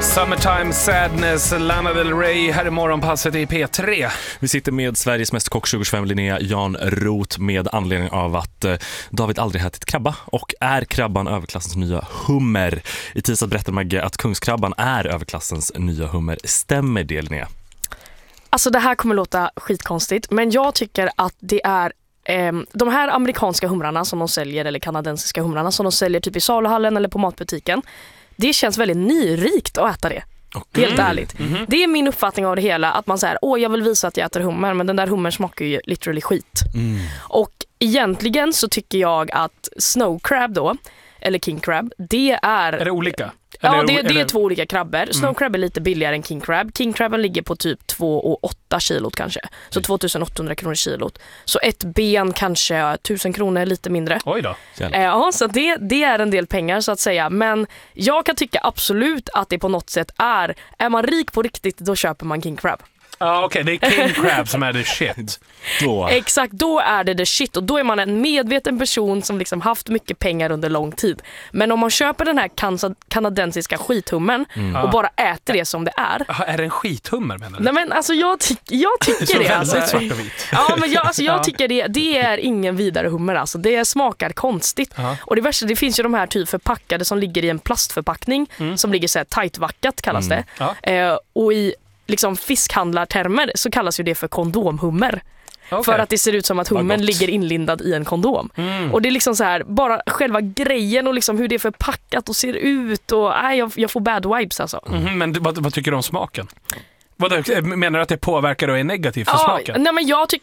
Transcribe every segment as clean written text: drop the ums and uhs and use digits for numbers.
Summertime Sadness, Lana Del Rey här i morgonpasset i P3. Vi sitter med Sveriges mest kock 2025 Linnea Jan Roth med anledning av att David aldrig ätit krabba och är krabban överklassens nya hummer. I tisdag berättade Magge att kungskrabban är överklassens nya hummer. Stämmer det, Linnea? Alltså det här kommer låta skitkonstigt, men jag tycker att det är de här amerikanska humrarna som de säljer, eller kanadensiska humrarna som de säljer typ i saluhallen eller på matbutiken. Det känns väldigt nyrikt att äta det. Helt ärligt. Det är min uppfattning av det hela, att man säger, jag vill visa att jag äter hummer, men den där hummern smakar ju literally skit. Och egentligen så tycker jag att snow crab då, eller king crab, det är... Är det olika? Ja, det är två olika krabbor. Snow crab är lite billigare än king crab. King crabben ligger på typ 2,8 kilot kanske. Så 2800 kronor kilot. Så ett ben kanske 1000 kronor, lite mindre. Oj då. Ja, så det är en del pengar så att säga. Men jag kan tycka absolut att det på något sätt är man rik på riktigt, då köper man king crab. Ja, okej, det är king crab som är the shit. Exakt, då är det the shit. Och då är man en medveten person som liksom haft mycket pengar under lång tid. Men om man köper den här kanadensiska skithummen och bara äter det som det är. Är det en skithummer, menar du? Nej, men alltså jag tycker det. Alltså. Svart och vit. Ja, men jag tycker det är ingen vidare hummer. Alltså. Det smakar konstigt. Och det värsta, det finns ju de här typ förpackade som ligger i en plastförpackning som ligger så här tightwackat kallas det. Och i liksom fiskhandlartermer så kallas ju det för kondomhummer. Okay. För att det ser ut som att hummen ligger inlindad i en kondom. Och det är liksom så här, bara själva grejen och liksom hur det är förpackat och ser ut och jag får bad vibes alltså. Men vad tycker du om smaken? Menar du att det påverkar och är negativt för smaken? Nej, men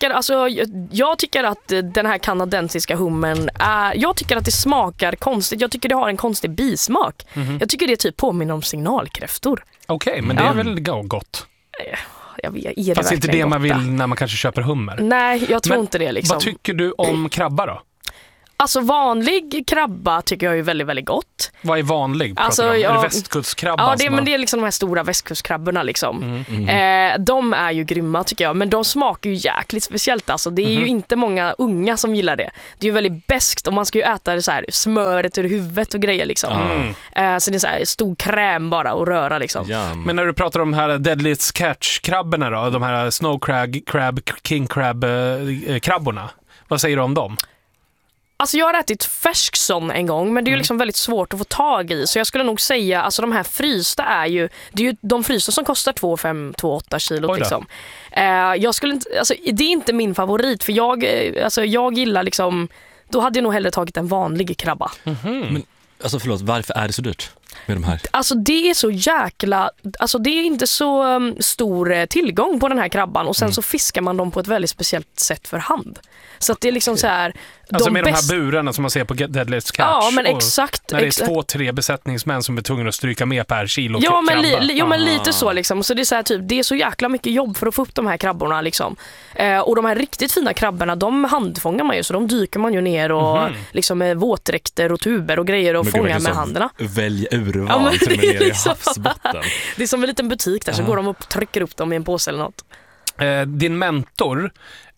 jag tycker att den här kanadensiska hummen jag tycker att det smakar konstigt. Jag tycker det har en konstig bismak. Jag tycker det typ påminner om signalkräftor. Okej, men det är väl gott? Jag vet, fast inte det man vill när man kanske köper hummer. Nej, jag tror inte det liksom. Vad tycker du om krabba då? Alltså vanlig krabba tycker jag är väldigt, väldigt gott. Vad är vanlig? Alltså, är det västkustkrabba? Ja, men det är liksom de här stora västkustkrabborna liksom. De är ju grymma tycker jag, men de smakar ju jäkligt speciellt alltså. Det är ju inte många unga som gillar det. Det är ju väldigt beskt och man ska ju äta det så här, smöret ur huvudet och grejer liksom. Så det är så här stor kräm bara och röra liksom. Men när du pratar om de här Deadliest Catch-krabborna då, de här snow crab, king crab krabborna, vad säger du om dem? Alltså jag har ätit färsk sån en gång, men det är ju liksom väldigt svårt att få tag i. Så jag skulle nog säga, alltså de här frysta det är ju de frysta som kostar 2,8 kilot liksom. Jag skulle inte, alltså det är inte min favorit, för jag gillar liksom, då hade jag nog hellre tagit en vanlig krabba. Men alltså förlåt, varför är det så dyrt med de här? Alltså det är så jäkla, alltså det är inte så stor tillgång på den här krabban och sen så fiskar man dem på ett väldigt speciellt sätt för hand. Så att det är liksom så här, alltså med de här burarna som man ser på Deadliest Catch. Ja, men exakt. När det är 2-3 besättningsmän som är tvungna att stryka med per kilo men lite så liksom. Så det är så här, typ, det är så jäkla mycket jobb för att få upp de här krabborna liksom. Och de här riktigt fina krabborna, de handfångar man ju, så de dyker man ju ner och liksom med våtdräkter och tuber och grejer och fångar med händerna. Välj urval till ner i havsbotten. Det är som en liten butik där, så går de och trycker upp dem i en påse eller något. Din mentor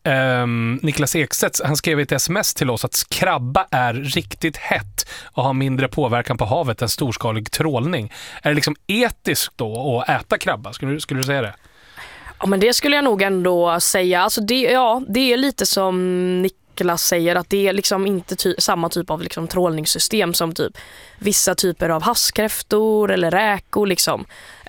Niklas Ekstedt, han skrev ett sms till oss att krabba är riktigt hett och har mindre påverkan på havet än storskalig trålning. Är det liksom etiskt då att äta krabba? Skulle du säga det? Ja, men det skulle jag nog ändå säga. Alltså det är lite som Niklas säger, att det är liksom inte samma typ av liksom trålningssystem som typ vissa typer av havskräftor eller räkor liksom.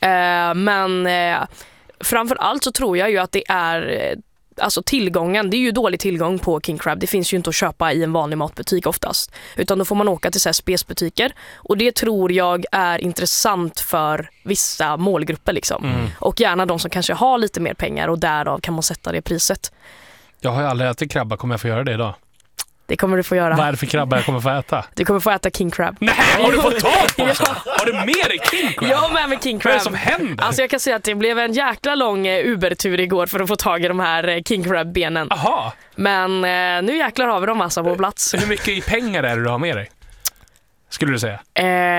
Men framför allt så tror jag ju att det är alltså tillgången, det är ju dålig tillgång på king crab. Det finns ju inte att köpa i en vanlig matbutik oftast. Utan då får man åka till så här spesbutiker. Och det tror jag är intressant för vissa målgrupper liksom. Och gärna de som kanske har lite mer pengar, och därav kan man sätta det priset. Jag har ju aldrig ätit krabba, kommer jag få göra det idag? Det kommer du få göra. Vad är det för krabba jag kommer få äta? Du kommer få äta king crab. Nej, har du fått tag på det? Har du med dig king crab? Jag har med mig king crab. Vad är det som händer? Alltså jag kan säga att det blev en jäkla lång Uber-tur igår för att få tag i de här king crab-benen. Aha. Men nu jäklar har vi dem alltså på plats. Hur mycket i pengar är det du har med dig? Skulle du säga?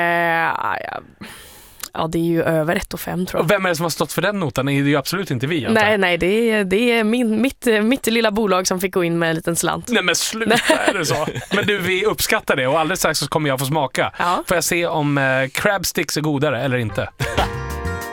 Ja, det är ju över 1,5 tror jag. Och vem är det som har stått för den notan? Det är ju absolut inte vi. Nej, det är mitt lilla bolag som fick gå in med en liten slant. Nej, men sluta, är det så? Men du, vi uppskattar det, och alldeles strax så kommer jag få smaka. Ja. Får jag se om crab sticks är godare eller inte?